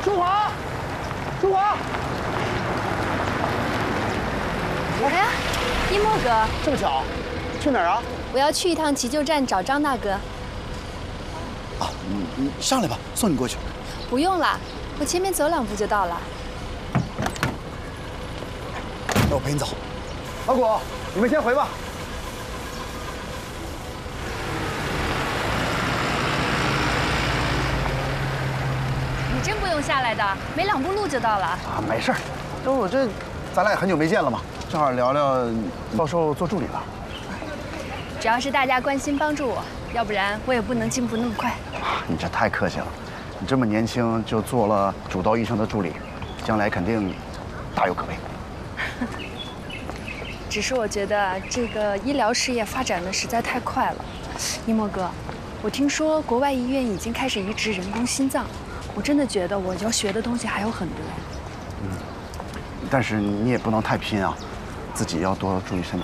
淑华，淑华！ 哎呀，一墨哥， 这么巧，去哪儿啊？ 我要去一趟急救站找张大哥。 啊，你上来吧，送你过去。 不用了，我前面走2步就到了。 那我陪你走。老谷，你们先回吧。 你真不用下来的，没2步路就到了。 啊，没事儿，咱俩也很久没见了嘛，正好聊聊到时候做助理了。 主要是大家关心帮助我，要不然我也不能进步那么快。 你这太客气了，你这么年轻就做了主刀医生的助理，将来肯定大有可为。 只是我觉得这个医疗事业发展的实在太快了。一墨哥，我听说国外医院已经开始移植人工心脏。 我真的觉得我要学的东西还有很多。 但是你也不能太拼啊，自己要多注意身体。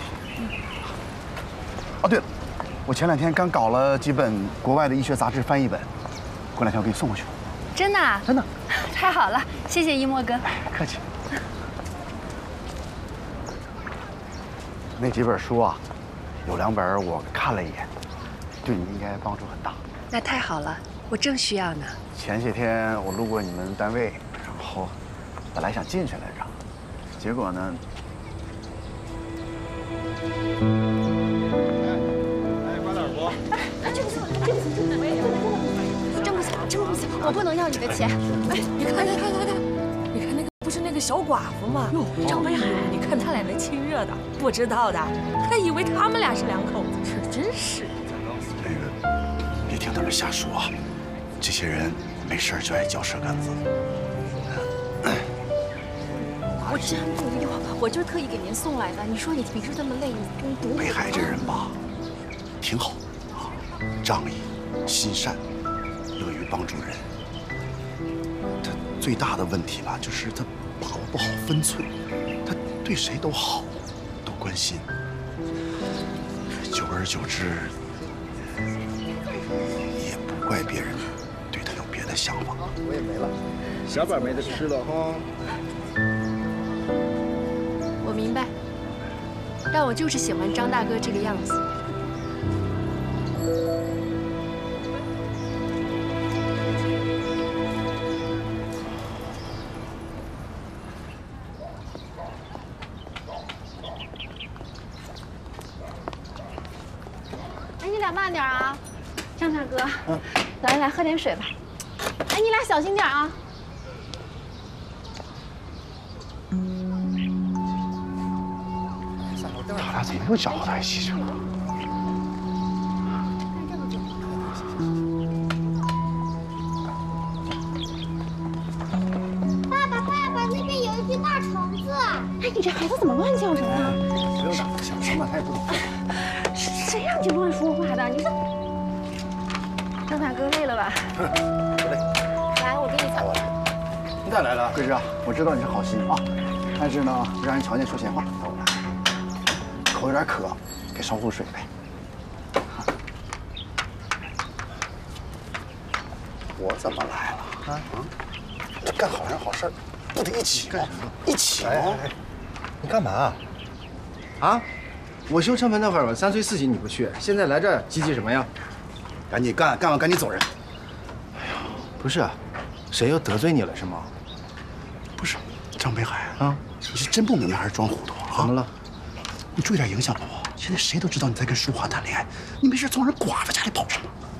哦，对了，我前2天刚搞了几本国外的医学杂志翻译本，过2天我给你送过去。 真的？ 真的。 太好了，谢谢一墨哥。 客气。那几本书啊，有2本我看了一眼，对你应该帮助很大。 那太好了，我正需要呢。 前些天我路过你们单位，然后本来想进去来着，结果呢， 瓜子不？ 这不行，这不行，真不行，真不行，我不能要你的钱。 哎，你看，你看那个不是那个小寡妇吗？哟，张北海，你看他俩那亲热的，不知道的还以为他们俩是2口子，这真是。 这个别听他们瞎说啊。 这些人没事就爱嚼舌根子。 我真不用，我就是特意给您送来的。你说你平时这么累，你多…… 北海这人吧，挺好啊，仗义、心善，乐于帮助人。他最大的问题吧，就是他把握不好分寸，他对谁都好，都关心。久而久之，也不怪别人。 想法， 我也没了，小宝没得吃了哈。 我明白，但我就是喜欢张大哥这个样子。哎，你俩慢点啊，张大哥，来喝点水吧。 哎，你俩小心点啊！ 他俩怎么又搅和在一起去了？ 爸爸，那边有一只大虫子！ 哎，你这孩子怎么乱叫人啊？ 不用打，小声嘛，他也不懂。 谁让你乱说话的？你这……张大哥累了吧？ 不累。 来，我给你擦。 你咋来了，桂枝啊？我知道你是好心啊，但是呢，不让人瞧见说闲话。那我来，口有点渴，给烧壶水呗。我怎么来了？这干好人好事不得一起吗？一起吗？ 你干嘛？啊？我修车门那会儿，我3催4请你不去，现在来这儿急什么呀？ 赶紧干，干完赶紧走人。 不是，谁又得罪你了是吗？ 不是，张北海啊，你是真不明白还是装糊涂啊？ 怎么了？ 你注意点影响好不好？现在谁都知道你在跟淑华谈恋爱，你没事从人寡妇家里跑什么？